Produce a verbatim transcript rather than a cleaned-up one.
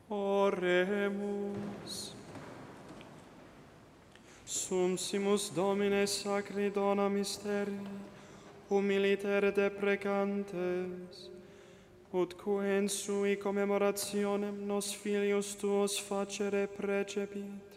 Oremus. Sumsimus Domine sacri dona mysteri, humiliter deprecantes, utque in sui commemorationem nos filius tuos facere precepit,